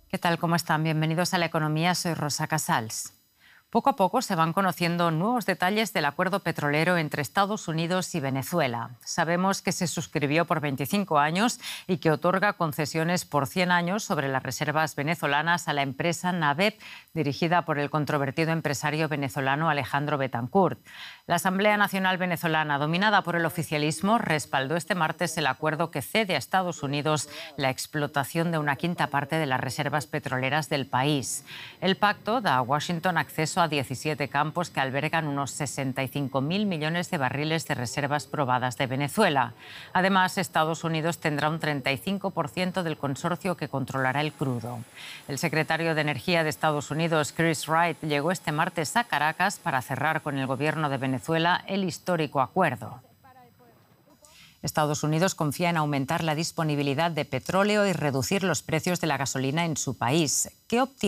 ¿Qué tal? ¿Cómo están? Bienvenidos a La Economía. Soy Rosa Casals. Poco a poco se van conociendo nuevos detalles del acuerdo petrolero entre Estados Unidos y Venezuela. Sabemos que se suscribió por 25 años y que otorga concesiones por 100 años sobre las reservas venezolanas a la empresa NABEP, dirigida por el controvertido empresario venezolano Alejandro Betancourt. La Asamblea Nacional Venezolana, dominada por el oficialismo, respaldó este martes el acuerdo que cede a Estados Unidos la explotación de una quinta parte de las reservas petroleras del país. El pacto da a Washington acceso a 17 campos que albergan unos 65.000 millones de barriles de reservas probadas de Venezuela. Además, Estados Unidos tendrá un 35% del consorcio que controlará el crudo. El secretario de Energía de Estados Unidos, Chris Wright, llegó este martes a Caracas para cerrar con el gobierno de Venezuela el histórico acuerdo. Estados Unidos confía en aumentar la disponibilidad de petróleo y reducir los precios de la gasolina en su país. ¿Qué obtiene?